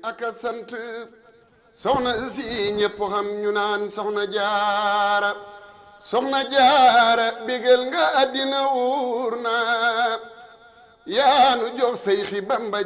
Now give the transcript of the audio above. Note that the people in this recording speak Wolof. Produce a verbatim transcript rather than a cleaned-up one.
aka sant soxna si ñépp xam ñu naan soxna jaara soxna jaara bégal nga àddina wuur na yaanu jox say xi Bamba